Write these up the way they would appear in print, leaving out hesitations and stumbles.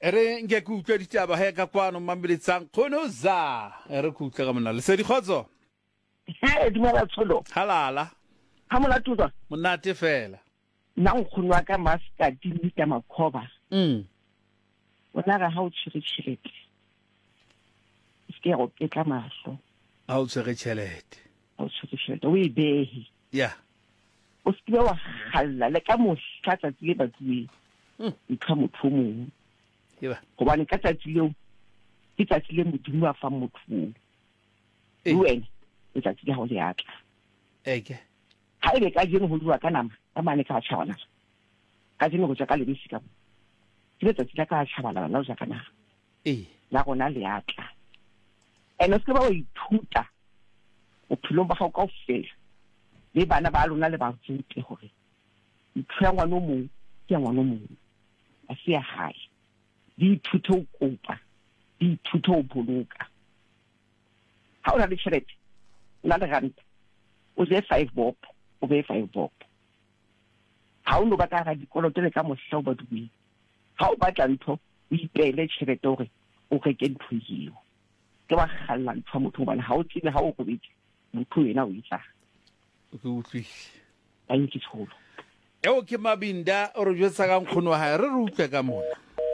re nke ke utlwa ditaba he ka kwano mambiletsang khono za re ke utlwa ka mona le se di khotso dumela tsholo halala ha molatuzwa monate fela nna nkgonwa ka maska dinita makhoba ona ga ha o tshire tshirete iske go ketla mahlo ha o tshire tšhelete ha o tshire tshirete o e behe ya o skibe wa khalla le ka mohla tsatsi le batsuwe ntho motho mongwe eba gobane ka tsatsi leo ke tsatsi le modimo a fa motho wena ke tsatsi le ha o le atla eke ha ebe ka jeno ho diwa ka nama ka mane ka tšhabana ka jeno go tsa ka lebese ka ke tsatsi la ka tšhabana la o ja kana la gona le atla ene se ba o ithuta o phelo ba ga ka ofela le bana ba lona le ba tsute gore ithwa ngwana mo ke ngwana mo a se ya hae di thuto o kopa di thuto o boloka ha o na le tšhelete o na le ranta o je 5 bob o be 5 bob ha o no batla ga dikoloto le ka mohla o ba duwe ha o batla ntho o ipele tšhelete gore o reke ntho eo ke ba galla ntho motho bana ha o tsile ha o go betse motho yena o itla ke utlwile a ntse tsholo eo ke mabinda o re jwetsa ka nkgono wa hae re utlwe ka mona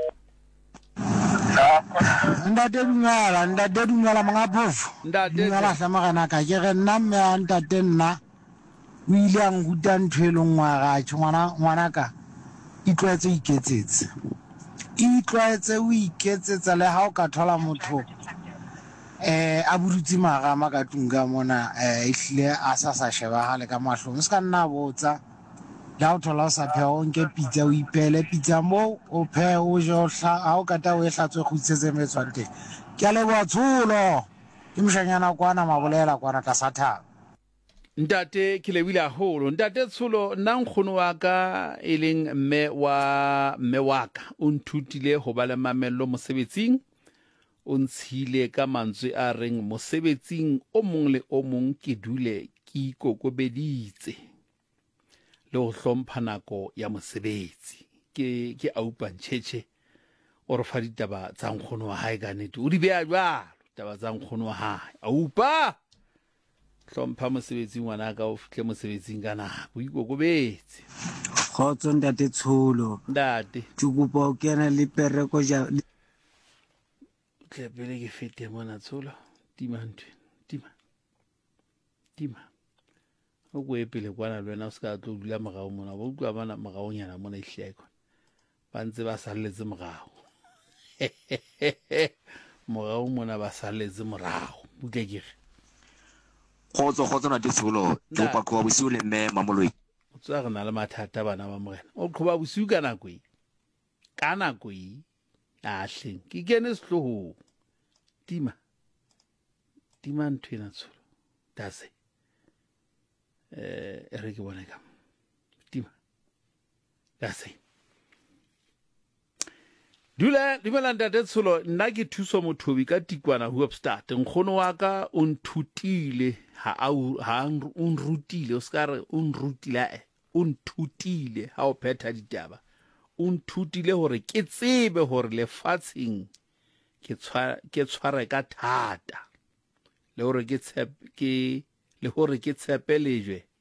ntate dumela mga phofu dumela hlamagana ka ke re nna mme a ntate nna o ile a nruta ntho e leng wa gatho ngwana ka itlwaetse o iketsetsa le ha o ka thola motho a budutse magama ka tlung ka mona ehlile a sa shebagale ka mahlong se ka nna botsa la o thola o sa pheha o nke pizza o ipele pizza mo o phe o je ha o kata o e hlatswe go itsetse metswang teng ke a leboa tsholo ke moshanyana kwana mabolela kwana ka satha ntate ke lebile haholo ntate tsholo nna nkgono wa ka e leng mme wa ka o nthutile ho ba le mamello mosebetsing o ntshile ka mantswe a reng mosebetsing o mong le o mong ke dule ke ikokobeditse le go hlompha nako ya mosebetsi ke aupa ntšhetše o re fa ditaba tsa nkgono wa hae ka nnete o di beya jwalo taba tsa nkgono wa hae aupa hlompha mosebetsing ngwana ka o fihle mosebetsing ka nako o ikokobetse khotso ntate tsholo ntate ke kopa o kena le pereko ja ke pele ke fete mona tsholo tima o go epele kwana le wena o se ka tlo dula mogao mona ba utlwa bana mogaonyana mona ihle ikona ba ntse ba saletse mogao mogao mona ba saletse morago butle ke khotso na ditsholo ke pa go bosiu le mme mamoloi o tswa re na le mathata bana ba morena o qhoba bosiu ka nako a hleng ke kene sehloho tima ntwena tsholo dase re ke bona ka tima dase dumela ntate tsholo nna ke thuso mothobi ka tikwana ho upstart nkgono wa ka o nthutile o nrutile o ska re o nrutile o nthutile ha o phetha ditaba o nthutile hore ke tsebe hore lefatsheng ke tshware ka thata le hore ke tshepelejwe